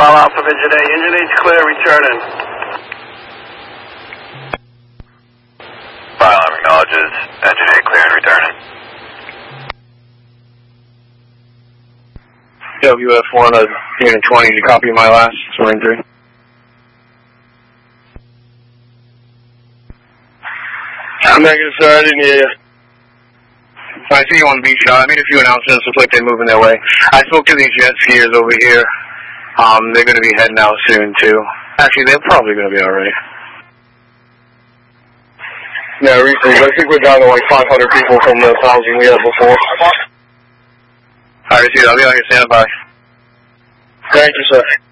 Bravo Alpha Engine A. Engine A's clear, returning. Bravo acknowledges Engine A clear and returning. WF1 Unit 20, did you copy my last? Marine 3. Negative, sir, I didn't hear you. I see you on the beach now. I made a few announcements. Looks like they're moving their way. I spoke to these jet skiers over here. They're going to be heading out soon, too. Actually, they're probably going to be already. Yeah, recently, I think we're down to like 500 people from the 1,000 we had before. Alright, see you. I'll be out here standing by. Thank you, sir.